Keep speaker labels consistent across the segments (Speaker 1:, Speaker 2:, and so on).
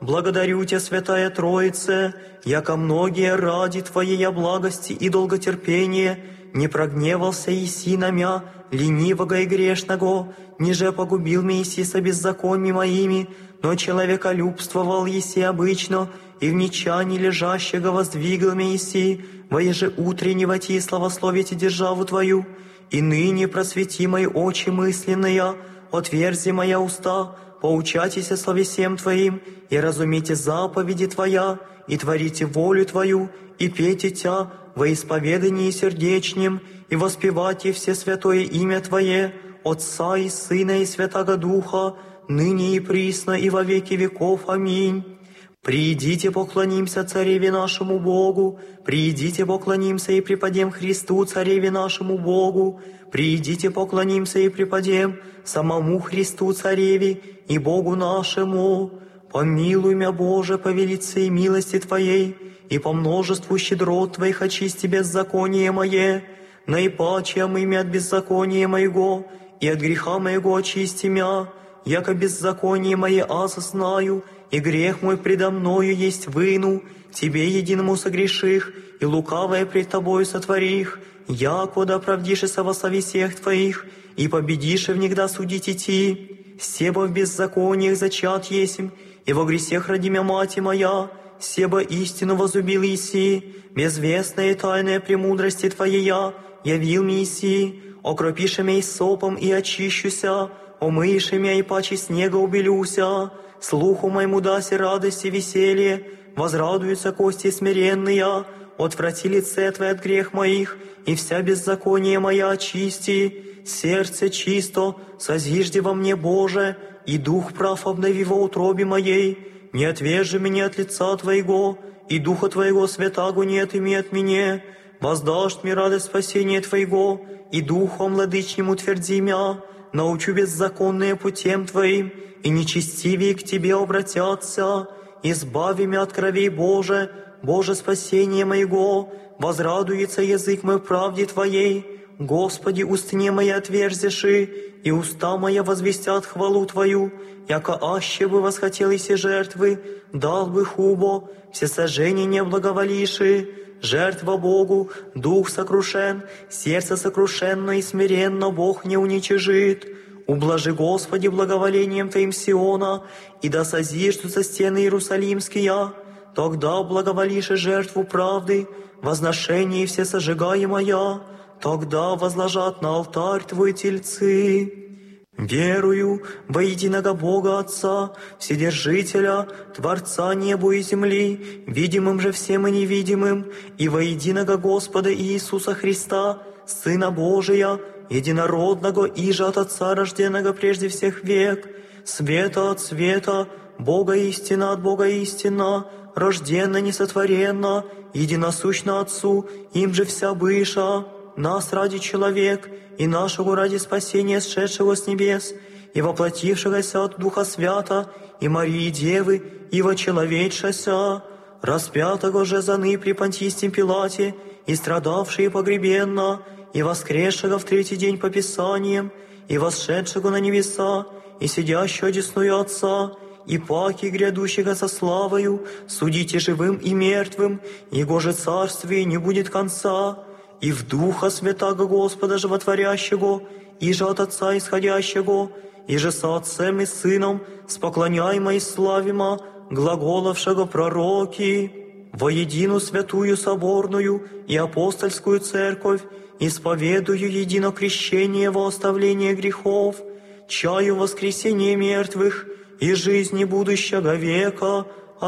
Speaker 1: благодарю Тебя, Святая Троице, яко многие ради Твоей благости и долготерпения не прогневался Иси на мя, ленивого и грешного, ниже погубил меня Иси со беззакониями моими, но человеколюбствовал Иси обычно, и в нечании лежащего воздвигал меня Иси, во еже утреннего Ти славословите державу Твою, и ныне просвети мои очи мысленные, отверзи моя уста, поучайтесь о славе всем Твоим, и разумейте заповеди Твоя, и творите волю Твою, и пейте Тя во исповедании сердечнем, и воспевайте все святое имя Твое, Отца и Сына и Святаго Духа, ныне и присно, и во веки веков. Аминь. Приидите, поклонимся Цареве нашему Богу, приидите, поклонимся и преподем Христу, Цареве нашему Богу, приидите, поклонимся и преподем самому Христу, Цареве и Богу нашему. Помилуй мя, Боже, по велице и милости Твоей, и по множеству щедрот Твоих очисти беззаконие мое, наипаче омыми от беззакония моего, и от греха моего очисти мя, яко беззаконие мое аза знаю, и грех мой предо мною есть выну, Тебе единому согреших, и лукавое пред Тобою сотворих, яко да оправдишься во славе всех Твоих, и победишь в них да судить идти. Себо в беззакониях зачат есмь, и во гресех роди мя мати моя, себо истину возлюбил Иси, безвестная и тайная премудрости Твоея, явил мне Иси, окропиши мя исопом и очищуся, омыиши мя и паче снега убелюся, слуху моему даси радость и веселье, возрадуются кости смиренные, отврати лице Твое от грех моих, и вся беззаконие моя очисти, сердце чисто, созижди во мне, Боже, и дух прав обнови во утробе моей, не отвержи меня от лица Твоего, и духа Твоего святаго не отыми от меня, воздашь мне радость спасения Твоего, и духом владычним утверди мя, научу беззаконные путем Твоим, и нечестивее к Тебе обратятся, избави мя от кровей, Боже, Боже спасение моего, возрадуется язык мой в правде Твоей, Господи, устне мои отверзиши, и уста моя возвестят хвалу Твою, яко аще бы восхотел все жертвы, дал бы хубо, все сожжения не благоволиши, жертва Богу, дух сокрушен, сердце сокрушенно и смиренно Бог не уничижит. Ублажи, Господи, благоволением Твоим Сиона, и да созиждутся стены Иерусалимские, тогда благоволишь жертву правды, возношение все сожигаемое, тогда возложат на алтарь Твой тельцы. Верую во единого Бога Отца, Вседержителя, Творца неба и земли, видимым же всем и невидимым, и во единого Господа Иисуса Христа, Сына Божия, единородного иже от Отца, рожденного прежде всех век, света от света, Бога истина от Бога истина, рожденно несотворенно, единосущно Отцу, им же вся быша, нас ради человек, и нашего ради спасения сшедшего с небес, и воплотившегося от Духа Свята, и Марии Девы, и вочеловечшася, распятого же заны при Понтийском Пилате, и страдавшие погребенно, и воскресшего в третий день по Писаниям, и восшедшего на небеса, и сидящего одесную Отца, и паки грядущего со славою, судите живым и мертвым, Его же царствие не будет конца, и в Духа Святаго Господа Животворящего, и же от Отца исходящего, и же со Отцем и Сыном, споклоняемо и славимо, глаголовшего пророки, во едину святую соборную и апостольскую церковь, исповедую едино крещение во оставление грехов, чаю воскресения мертвых и жизни будущего века.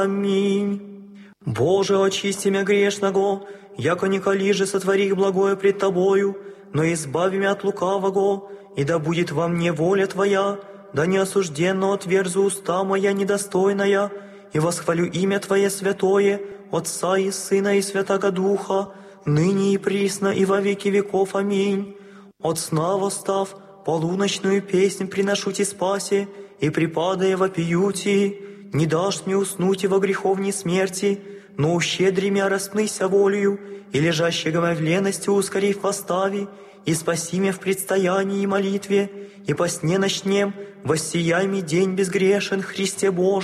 Speaker 1: Аминь. Боже, очисти мя грешного, яко николи же сотвори благое пред Тобою, но избави мя от лукавого, и да будет во мне воля Твоя, да не осужденно отверзу уста моя недостойная, и восхвалю имя Твое святое, Отца и Сына и Святаго Духа, ныне и присно и во веки веков. Аминь. От сна восстав, полуночную песнь приношу Ти спасе, и припадая вопию Ти, не дашь мне уснуть и во греховней смерти, но ущедри мя распнися волею, и лежащего в лености ускорив восстави, и спаси мя в предстоянии и молитве, и по сне ночнем воссияй ми день безгрешен, Христе Боже,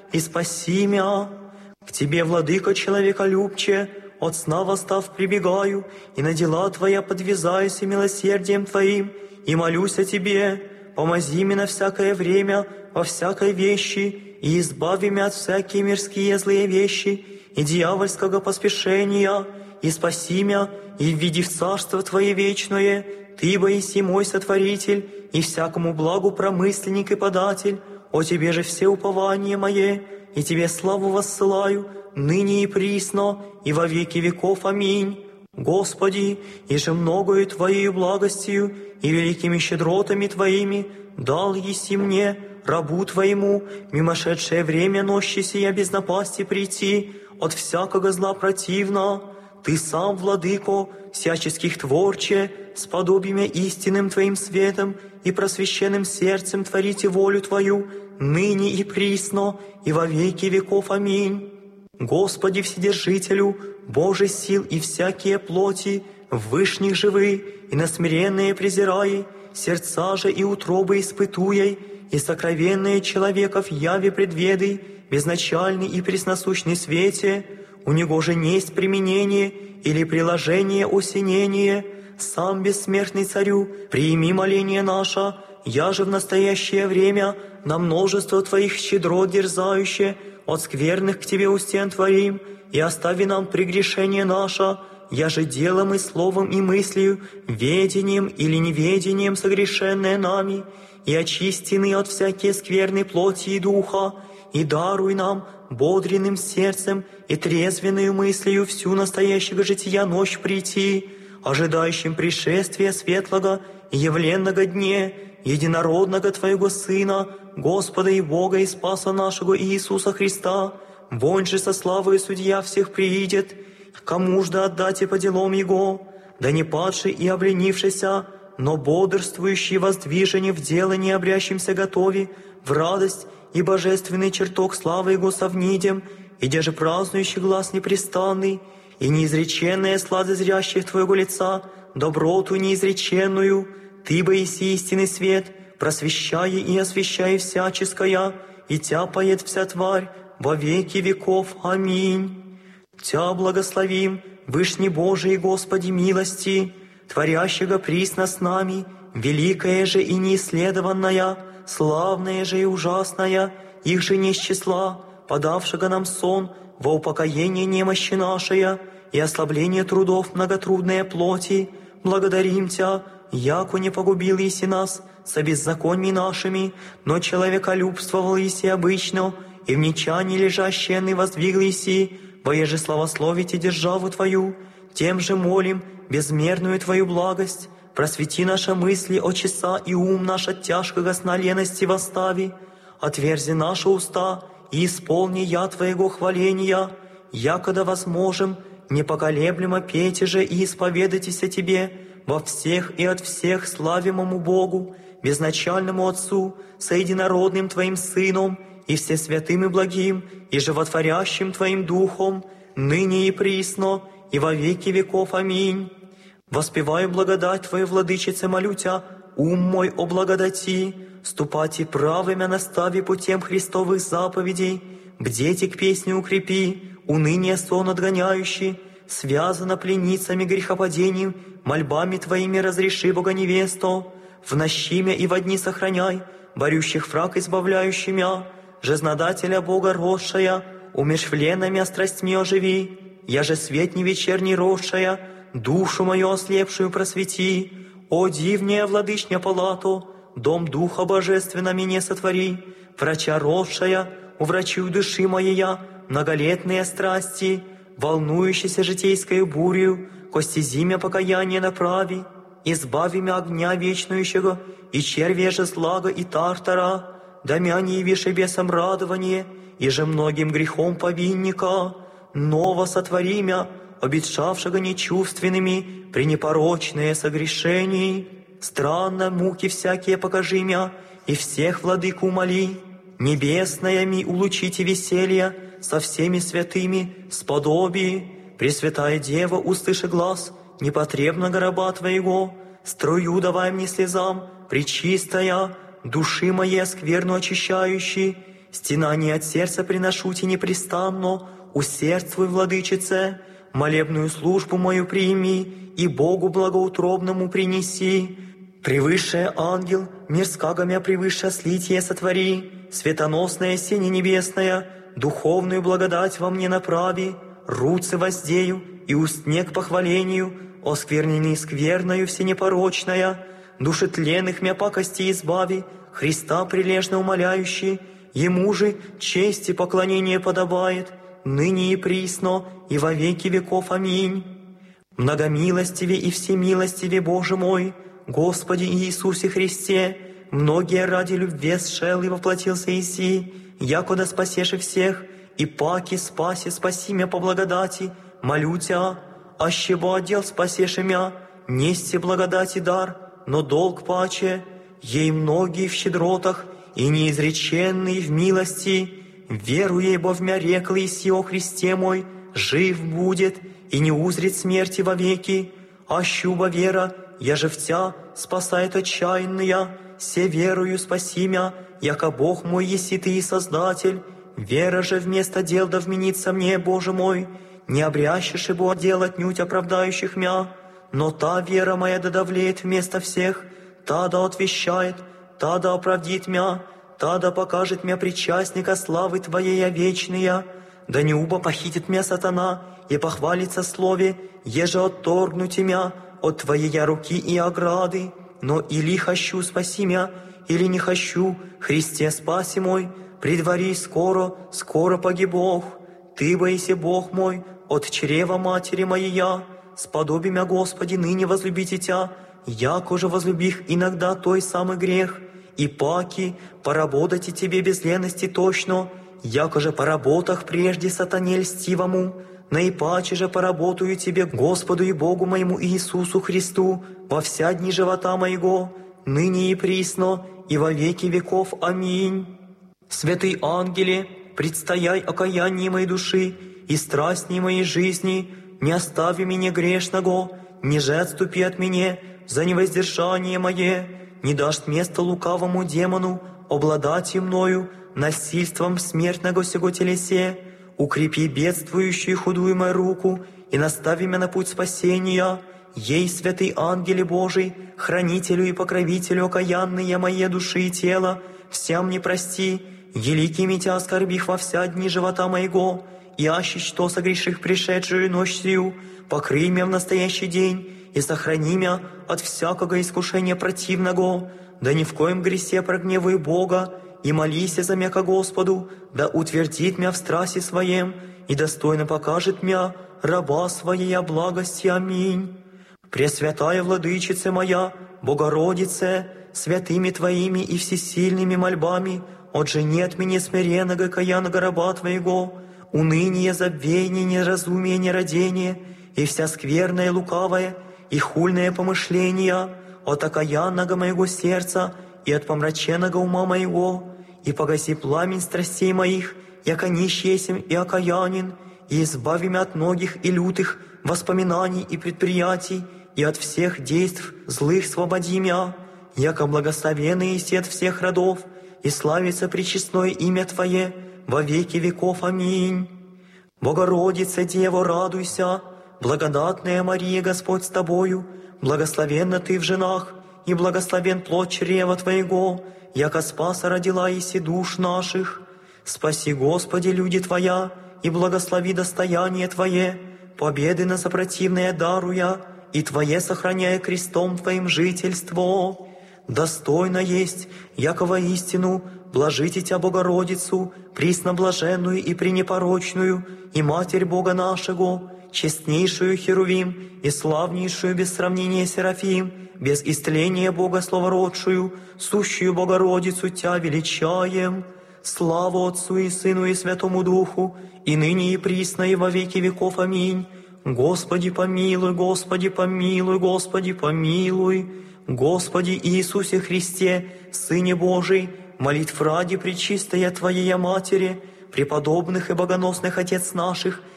Speaker 1: и спаси мя. К Тебе, Владыка человеколюбче, от сна восстав прибегаю, и на дела Твоя подвязаюсь и милосердием Твоим, и молюсь о Тебе. Помози мне на всякое время, во всякой вещи, и избави меня от всякие мирские злые вещи, и дьявольского поспешения, и спаси меня, и введи в царство Твое вечное. Ты, Боиси, мой сотворитель, и всякому благу промысленник и податель. О Тебе же все упование мое, и Тебе славу воссылаю, ныне и присно, и во веки веков. Аминь. Господи, и же многою Твоею благостью и великими щедротами Твоими дал еси мне, рабу Твоему, мимошедшее время нощи сия без напасти прийти, от всякого зла противно. Ты сам, Владыко, всяческих творче, с подобием истинным Твоим светом и просвещенным сердцем творите волю Твою, ныне и присно, и во веки веков. Аминь. Господи Вседержителю, Божий сил и всякие плоти, вышних живы, и на смиренные презирай, сердца же и утробы испытуй, и сокровенные человеков яви предведай, безначальный и пресносущный свете, у него же несть применение или приложение осенение. Сам бессмертный Царю, прими моление наше, я же в настоящее время на множество Твоих щедрот дерзающе, от скверных к Тебе устен творим, и остави нам прегрешение наше, я же делом и словом и мыслью, ведением или неведением согрешенное нами, и очистены от всякие скверной плоти и духа, и даруй нам бодренным сердцем и трезвенную мыслью всю настоящего жития ночь прийти, ожидающим пришествия светлого и явленного дне, единородного Твоего Сына, Господа и Бога и Спаса нашего Иисуса Христа, вонь же со славой Судья всех приидет, кому ж да отдать и по делам Его, да не падший и обленившийся, но бодрствующий воздвижение в дело не обрящимся готови, в радость и божественный чертог славы Его совнидем, и де же празднующий глаз непрестанный, и неизреченная слада зрящих Твоего лица, доброту неизреченную, Ты, Боиси, истинный свет, просвещай и освещай всяческая, и тяпает вся тварь во веки веков. Аминь. Тя благословим, Вышний Божий и Господи милости, творящего присно с нами, великая же и неисследованная, славная же и ужасная, их же не с числа, подавшего нам сон во упокоение немощи нашей и ослабление трудов многотрудной плоти, благодарим Тя, яко не погубил еси нас со беззаконьми нашими, но человеколюбствовал еси обычно, и в нечании лежащие воздвигл еси, воеже славословите державу Твою, тем же молим безмерную Твою благость, просвети наши мысли о часа и ум наш от тяжкого сна лености восстави, отверзи наши уста и исполни я Твоего хваления, якода возможем, непоколеблемо пейте же и исповедайтесь о Тебе во всех и от всех славимому Богу, безначальному Отцу, соединородным Твоим Сыном, и всесвятым и благим, и животворящим Твоим Духом, ныне и присно, и во веки веков. Аминь. Воспеваю благодать Твою, Владычице, молю Тя, ум мой о благодати, ступати правыми настави путем Христовых заповедей, бдете к песне укрепи, уныние сон отгоняющий, связано пленницами грехопадением, мольбами Твоими разреши Бога невесту, в нощимя и во дни сохраняй, борющих враг избавляющий мя, жизнодателя Бога росшая, умершвленными страстьми оживи, я же свет не вечерний росшая, душу мою ослепшую просвети, о дивняя владычня палату, дом Духа Божественно мне сотвори, врача росшая, уврачуй души моя, многолетные страсти, волнующейся житейскою бурью, кости зимя покаяние направи, избави мя огня вечнующего, и червя же злага и тартара, да мя не явишь бесам радование, и же многим грехом повинника, ново сотвори мя, обетшавшего нечувственными, пренепорочные согрешений. Странно муки всякие покажи мя, и всех владыку моли, небесная ми улучите веселья, со всеми святыми сподоби. Пресвятая Дева, услыши глаз непотребного раба Твоего, струю давай мне слезам, пречистая, души моей скверну очищающей, стенание от сердца приношу Ти непрестанно, усердствуй, Владычице, молебную службу мою прими и Богу благоутробному принеси. Превыше ангел, мирского мя превыше слитие сотвори, светоносная сене небесная, духовную благодать во мне направи, руцы воздею и устне к похвалению, оскверненный скверною всенепорочная, души тленных мя пакости избави, Христа прилежно умоляющий, Ему же честь и поклонение подобает, ныне и присно, и во веки веков. Аминь. Многомилостиве и всемилостиве Боже мой, Господи Иисусе Христе, многие ради любви сшел и воплотился Иси, якода спасеши всех, и паки спаси мя по благодати, молю Тя, ащебо отдел спасеши мя, нести благодати дар, но долг паче, ей многие в щедротах, и неизреченный в милости, веруя, бо в мя рекла Иси о Христе мой, жив будет, и не узрит смерти вовеки, ащуба вера, я же в Тя спасает отчаянная, се верую спаси мя, яко Бог мой еси Ты и Создатель, вера же вместо дел да вменится мне, Боже мой, не обрящешь ибо дел отнюдь оправдающих мя, но та вера моя да давлеет вместо всех, та да отвещает, та да оправдит мя, та да покажет мя причастника славы Твоей вечная, да не уба похитит мя сатана и похвалится слове, еже отторгнуть мя от Твоей руки и ограды, но или хочу спаси мя, или не хочу, Христе спаси мой, предвари скоро погибох, Ты боиси Бог мой, от чрева матери моей, сподоби мя, Господи, ныне возлюбите Тя, яко же возлюбих иногда той самый грех, и паки поработайте Тебе без лености точно, яко же по работах прежде сатане льстивому, наипаче же поработаю Тебе, Господу и Богу моему Иисусу Христу, во вся дни живота моего, ныне и присно, и во веки веков. Аминь. Святый ангеле, предстояй окаяние моей души и страстней моей жизни, не остави меня грешного, не же отступи от меня за невоздержание мое, не дашь место лукавому демону обладать и мною насильством смертного сего телесе, укрепи бедствующую худую мою руку и настави меня на путь спасения, ей, святый ангеле Божий, хранителю и покровителю окаянные моей души и тела, всем не прости, великими Тя оскорбих во вся дни живота моего, и аще что согреших пришедшую ночь сию, покрый меня в настоящий день, и сохрани меня от всякого искушения противного, да ни в коем гресе прогневай Бога, и молися за мя ко Господу, да утвердит мя в страсти своем, и достойно покажет мя раба Своей благости. Аминь. Пресвятая Владычица моя, Богородице, святыми Твоими и всесильными мольбами, отжени от меня смиренного каянного раба Твоего, уныние, забвение, неразумие, нерадение, и вся скверная, лукавая, и хульное помышление от окаянного моего сердца и от помраченного ума моего, и погаси пламень страстей моих, яко нищий есмь и окаянин, и избави меня от многих и лютых воспоминаний и предприятий, и от всех действ злых свободи мя, яко благословенный еси от всех родов, и славится пречестное имя Твое во веки веков. Аминь. Богородица, Дева, радуйся, благодатная Мария, Господь с Тобою, благословенна Ты в женах, и благословен плод чрева Твоего, яко спаса родила еси душ наших. Спаси, Господи, люди Твоя, и благослови достояние Твое, победы на сопротивное даруя, и Твое сохраняя крестом Твоим жительство. Достойно есть, яко истину, блажите Тя, Богородицу, пресноблаженную и пренепорочную, и Матерь Бога нашего, честнейшую Херувим и славнейшую без сравнения Серафим, без истления Бога словородшую, сущую Богородицу Тя величаем. Славу Отцу и Сыну и Святому Духу, и ныне и присно и во веки веков. Аминь. Господи помилуй, Господи помилуй, Господи помилуй. Господи Иисусе Христе, Сыне Божий, молитв ради пречистая Твоей Матери, преподобных и богоносных Отец наших,